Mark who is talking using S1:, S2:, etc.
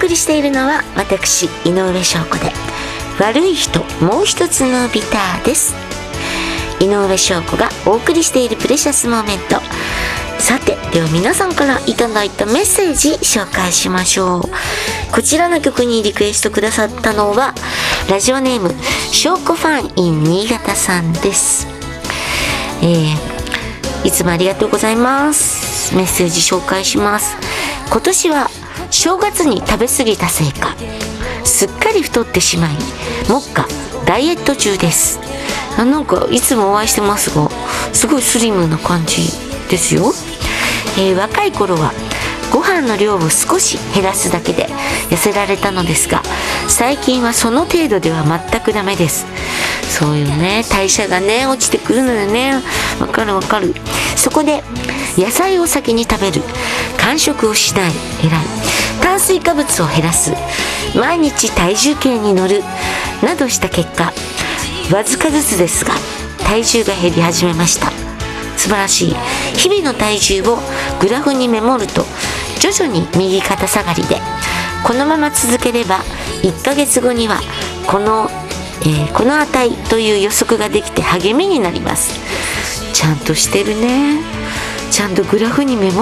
S1: 送りしているのは私井上翔子で、悪い人もう一つのビターです。井上翔子がお送りしているプレシャスモーメント。さて、では皆さんからいただいたメッセージ紹介しましょう。こちらの曲にリクエストくださったのはラジオネーム翔子ファン in 新潟さんです。いつもありがとうございます。メッセージ紹介します。今年は正月に食べ過ぎたせいかすっかり太ってしまい、目下ダイエット中です。なんかいつもお会いしてますが、すごいスリムな感じですよ。若い頃はご飯の量を少し減らすだけで痩せられたのですが、最近はその程度では全くダメです。そういうね、代謝がね落ちてくるのよね。わかるわかる。そこで野菜を先に食べる、間食をしない、偉い、炭水化物を減らす、毎日体重計に乗るなどした結果、わずかずつですが体重が減り始めました。素晴らしい。日々の体重をグラフにメモると徐々に右肩下がりで、このまま続ければ1ヶ月後にはこの値という予測ができて励みになります。ちゃんとしてるね。ちゃんとグラフにメモ